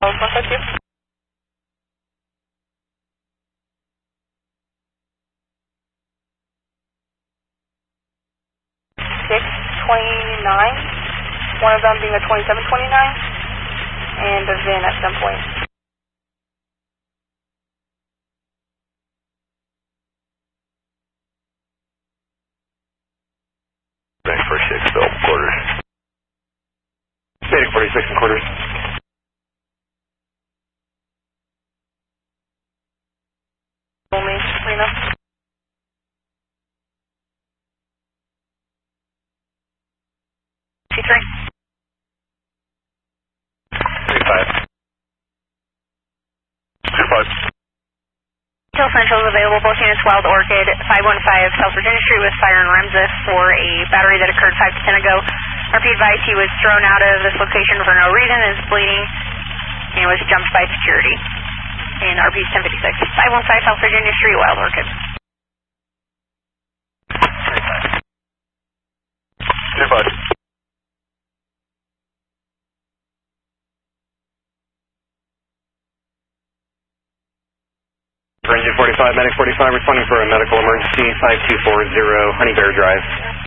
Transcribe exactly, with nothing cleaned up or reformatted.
one five two. six twenty-nine, one of them being a twenty-seven twenty-nine, and a V I N at some point. Bank forty-six, Phil, quarters. Static forty-six and quarters. Only, Reno. C three. three five. two five. Hill Central is available, both units Wild Orchid, five one five South Virginia Street with Fire and Remza for a battery that occurred five to ten ago. R P advised he was thrown out of this location for no reason, is bleeding, and was jumped by security. In R P ten fifty-six, five one five South Virginia Street, Wild Orchid. two five. Ranger forty-five, medic forty-five, responding for a medical emergency, five two four zero Honey Bear Drive.